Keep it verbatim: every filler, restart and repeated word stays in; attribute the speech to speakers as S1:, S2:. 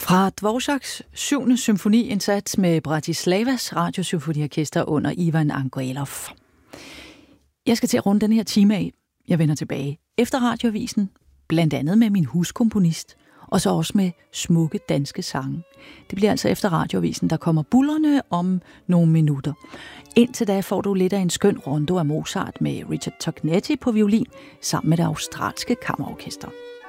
S1: Fra Dvořáks syvende symfoniindsats med Bratislavas radiosymfoniorkester under Ivan Angelov. Jeg skal til at runde den her time af. Jeg vender tilbage efter radioavisen, blandt andet med min huskomponist, og så også med smukke danske sange. Det bliver altså efter radioavisen, der kommer bullerne om nogle minutter. Indtil da får du lidt af en skøn rondo af Mozart med Richard Tognetti på violin, sammen med det australske kammerorkester.